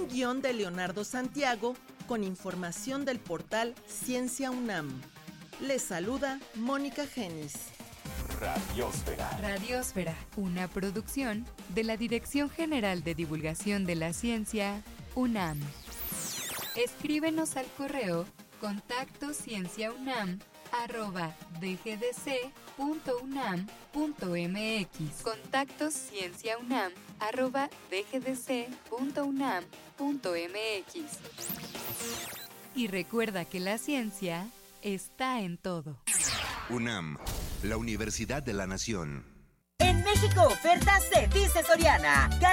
un guión de Leonardo Santiago con información del portal Ciencia UNAM. Les saluda Mónica Genis. Radiósfera. Radiósfera, una producción de la Dirección General de Divulgación de la Ciencia, UNAM. Escríbenos al correo contactocienciaunam@dgdc.unam.mx. contactocienciaunam@dgdc.unam.mx. Y recuerda que la ciencia está en todo. UNAM, la Universidad de la Nación. En México, ofertas de Dice Soriana.